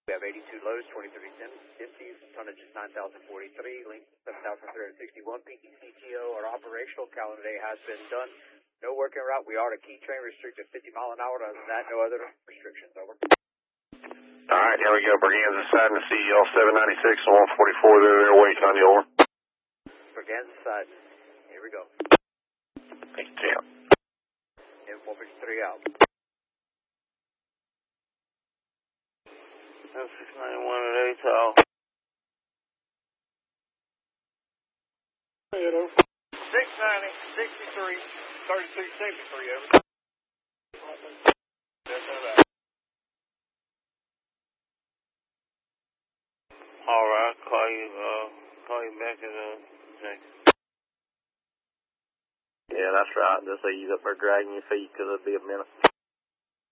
We have 82 loads, 23 empties, tonnage is 9,043, length 7,361. PTCTO, our operational calendar day has been done. No working route. We are to key train restricted 50 mile an hour. Other than that, no other restrictions. Over. All right, here we go. Berganza side to CL 796 and 144. They're waiting on you. Over. Berganza side. Here we go. Thank you. And 453 out. 691 at ATOL. 690, 63, 3373, over. All right, I'll call you back in a second. Yeah, that's right. Just say you up there dragging your feet because it'll be a minute.